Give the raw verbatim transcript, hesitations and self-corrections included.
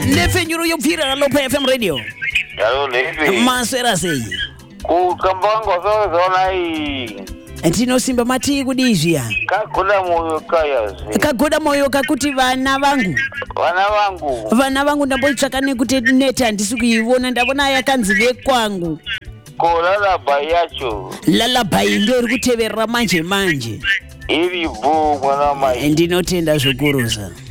Nefe nyuro yopfira lopa F M radio. Yalo nefe. Maswera sei. Ku kambango so zona hii. Ntino simba mati kudizia. Kagoda moyo kaya. Kagoda moyo kakuti vana vangu. Vana vangu. Vana vangu ndamboitsvakane kuti neta ndisikuiona ndabona yakanzive kwangu. Ko lullaby yacho. Lullaby ndio iri kuteverera manje manje. Iri bu mwana mai. Ndinotenda zvokurusa.